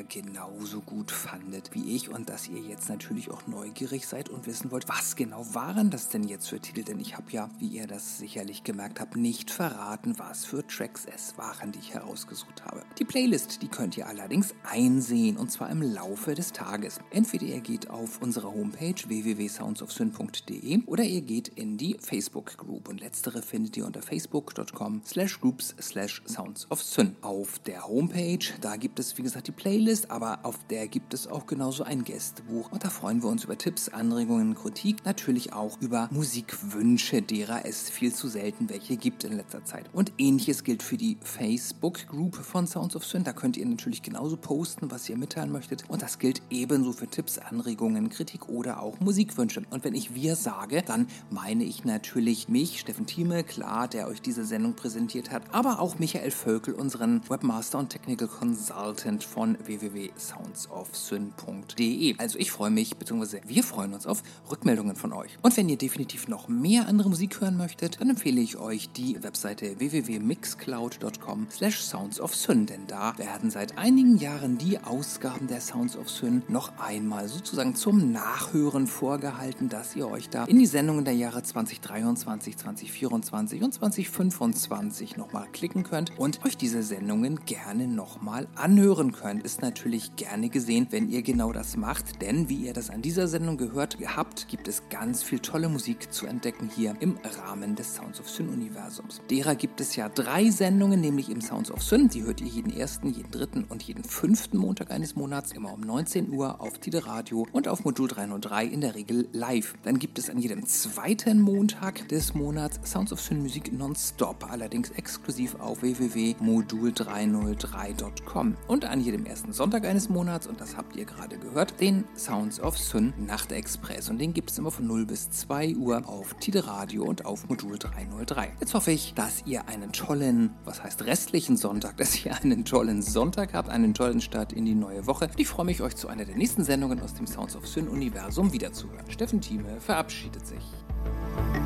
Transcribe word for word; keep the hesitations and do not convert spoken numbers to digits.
ihr genauso gut fandet wie ich und dass ihr jetzt natürlich auch neugierig seid und wissen wollt, was genau waren das denn jetzt für Titel? Denn ich habe ja, wie ihr das sicherlich gemerkt habt, nicht verraten, was für Tracks es waren, die ich herausgesucht habe. Die Playlist, die könnt ihr allerdings einsehen und zwar im Laufe des Tages. Entweder ihr geht auf unsere Homepage w w w punkt sounds of syn punkt d e oder ihr geht in die Facebook Group und letztere findet ihr unter facebook punkt com slash groups slash sounds of syn. Auf der Homepage, da gibt es wie gesagt die Playlist, aber auf der gibt es auch genauso ein Gästebuch und da freuen wir uns über Tipps, Anregungen, Kritik, natürlich auch über Musikwünsche, derer es viel zu selten welche gibt in letzter Zeit. Und ähnliches gilt für die Facebook Group von Sounds of Syn, da könnt ihr natürlich genauso posten, was ihr mitteilen möchtet und das gilt ebenso für Tipps, Anregungen, Kritik oder auch Musikwünsche. Und wenn ich wir sage, dann meine ich natürlich mich, Steffen Thieme, klar, der euch diese Sendung präsentiert hat, aber auch Michael Völkel, unseren Webmaster und Technical Consultant von w w w punkt sounds of syn punkt d e. Also ich freue mich, beziehungsweise wir freuen uns auf Rückmeldungen von euch. Und wenn ihr definitiv noch mehr andere Musik hören möchtet, dann empfehle ich euch die Webseite w w w punkt mixcloud punkt com slash sounds of syn, denn da werden seit einigen Jahren die Ausgaben der Sounds of Syn noch einmal sozusagen zum Nachhören vorgehalten, dass ihr euch da in die Sendungen der Jahre zwanzig dreiundzwanzig, zwanzig vierundzwanzig und zwanzig fünfundzwanzig nochmal klicken könnt und euch diese Sendungen gerne nochmal anhören könnt. Ist natürlich gerne gesehen, wenn ihr genau das macht, denn wie ihr das an dieser Sendung gehört habt, gibt es ganz viel tolle Musik zu entdecken hier im Rahmen des Sounds of Syn Universums. Derer gibt es ja drei Sendungen, nämlich im Sounds of Syn, die hört ihr jeden ersten, jeden dritten und jeden fünften Montag eines Monats, immer um neunzehn Uhr auf Tide Radio und auf Modul dreihundertdrei in der Regel live. Dann gibt es an jedem zweiten Montag des Monats Sounds of Syn Musik nonstop, allerdings exklusiv auf w w w punkt modul dreihundertdrei punkt com und an jedem ersten Sonntag eines Monats, und das habt ihr gerade gehört, den Sounds of Syn Nachtexpress und den gibt es immer von null bis zwei Uhr auf Tide Radio und auf Modul dreihundertdrei. Jetzt hoffe ich, dass ihr einen tollen, was heißt restlichen Sonntag, dass ihr einen tollen Sonntag habt, einen tollen Start in die neue Woche. Und ich freue mich, euch zu einer der nächsten Sendungen aus dem Sounds of Syn Universum wiederzuhören. Steffen Thieme verabschiedet sich.